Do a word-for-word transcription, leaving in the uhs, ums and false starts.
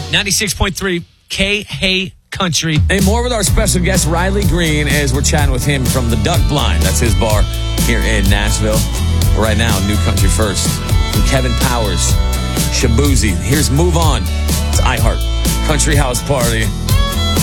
ninety-six point three K Hey Country. And more with our special guest, Riley Green, as we're chatting with him from the Duck Blind. That's his bar here in Nashville. Right now, New Country First. From Kevin Powers, Shabuzi. Here's Move On. It's iHeart Country House Party.